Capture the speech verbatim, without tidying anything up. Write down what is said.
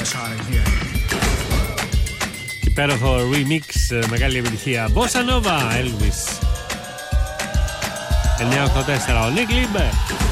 Υπέροχο remix, μεγάλη επιτυχία. Bossa Nova, Elvis. εννιά ογδόντα τέσσερα, ο Nick Limber.